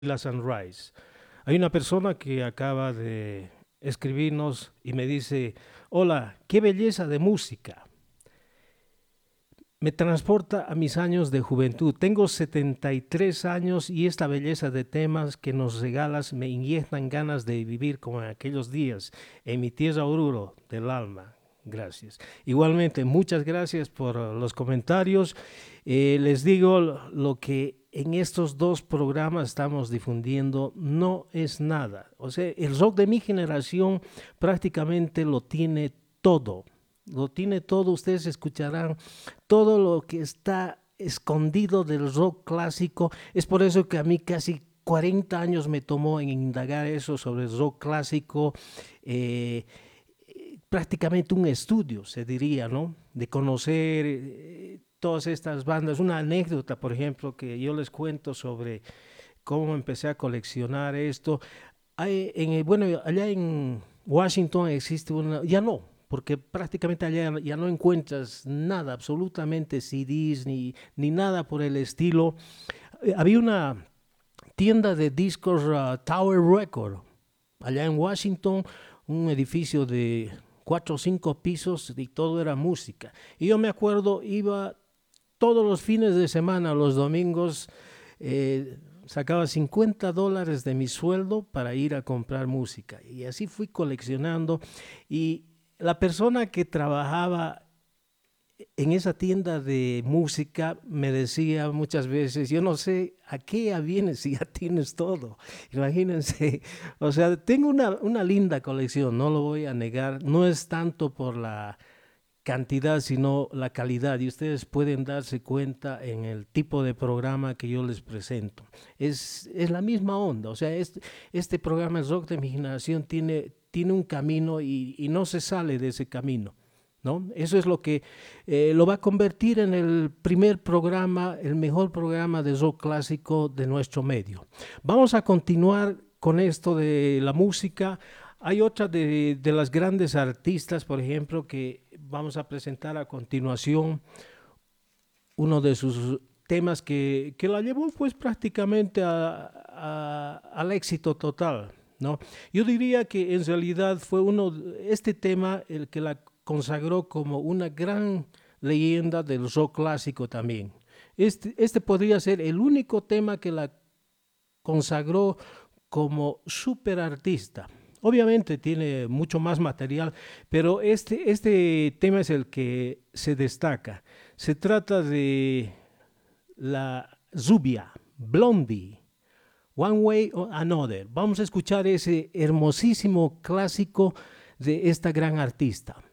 la Sunrise. Hay una persona que acaba de escribirnos y me dice, hola, qué belleza de música. Me transporta a mis años de juventud. Tengo 73 años y esta belleza de temas que nos regalas me inyectan ganas de vivir como en aquellos días, en mi tierra Oruro del alma. Gracias. Igualmente, muchas gracias por los comentarios. Les digo lo que en estos dos programas estamos difundiendo no es nada. O sea, el rock de mi generación prácticamente lo tiene todo. Lo tiene todo. Ustedes escucharán todo lo que está escondido del rock clásico. Es por eso que a mí casi 40 años me tomó en indagar eso sobre el rock clásico. Eh, Prácticamente un estudio, se diría, ¿no? De conocer todas estas bandas. Una anécdota, por ejemplo, que yo les cuento sobre cómo empecé a coleccionar esto. Bueno, allá en Washington existe una, ya no, porque prácticamente allá ya no encuentras nada, absolutamente CDs ni nada por el estilo. Había una tienda de discos Tower Record, allá en Washington, un edificio de 4 o 5 pisos y todo era música. Y yo me acuerdo, iba todos los fines de semana, los domingos, sacaba $50 de mi sueldo para ir a comprar música. Y así fui coleccionando. Y la persona que trabajaba en esa tienda de música me decía muchas veces, yo no sé a qué ya vienes si ya tienes todo. Imagínense, o sea, tengo una linda colección, no lo voy a negar, no es tanto por la cantidad, sino la calidad. Y ustedes pueden darse cuenta en el tipo de programa que yo les presento. Es la misma onda. O sea, este programa, el rock de mi generación, tiene un camino y no se sale de ese camino, ¿no? Eso es lo que lo va a convertir en el primer programa, el mejor programa de rock clásico de nuestro medio. Vamos a continuar con esto de la música. Hay otra de las grandes artistas, por ejemplo, que vamos a presentar a continuación, uno de sus temas que la llevó pues prácticamente al éxito total, ¿no? Yo diría que en realidad fue este tema el que la consagró como una gran leyenda del rock clásico también. Este podría ser el único tema que la consagró como superartista. Obviamente tiene mucho más material, pero este tema es el que se destaca. Se trata de la Zubia, Blondie, One Way or Another. Vamos a escuchar ese hermosísimo clásico de esta gran artista.